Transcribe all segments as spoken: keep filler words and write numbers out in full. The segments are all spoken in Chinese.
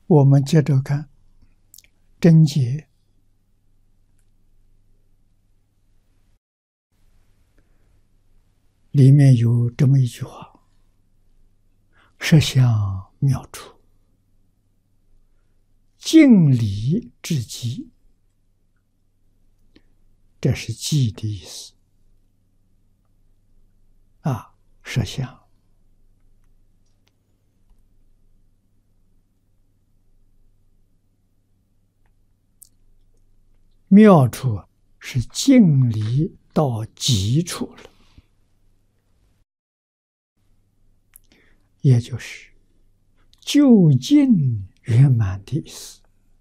我们接着看真解，里面有这么一句话：实相妙处，敬礼至极。这是寂的意思啊，实相。妙处是敬礼到极处了，也就是究竟圆满的意思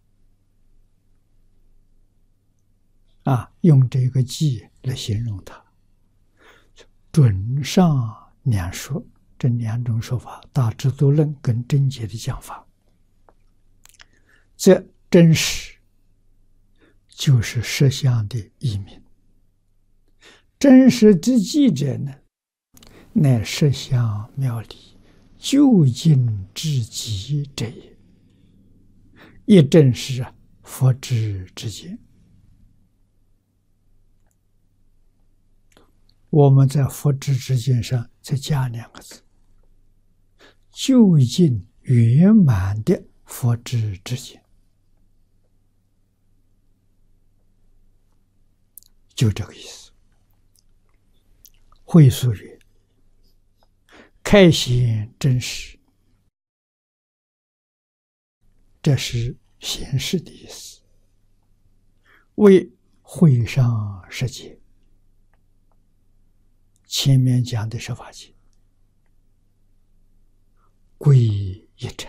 啊。用这个寂来形容它，准上两说，这两种说法，大智度论跟真解的讲法，这真实就是实相的义名。真实之寂者呢，乃实相妙理，究竟至极者也。一正是啊，佛之之见。我们在佛之之见上再加两个字：究竟圆满的佛之之见。就这个意思。会疏曰：开显真实，这是显示的意思，为会上实解。前面讲的十法界归一尘，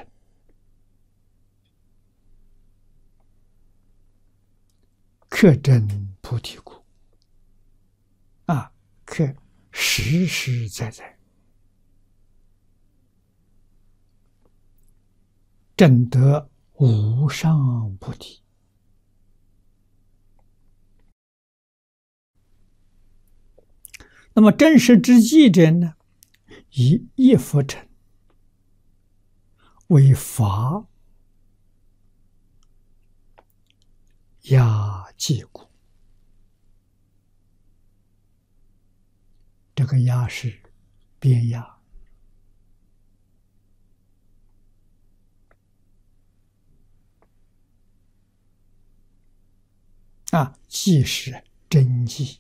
克真菩提故啊，克实实在在证得无上菩提。那么真实之寂者呢，以一佛尘为法压寂故。这个压是边压啊，寂是真寂，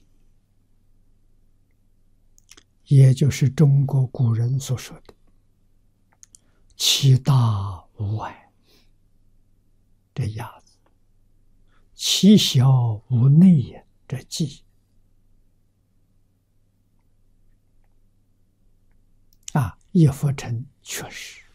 也就是中国古人所说的其大无外，这压字，其小无内也，这寂啊，一佛尘确实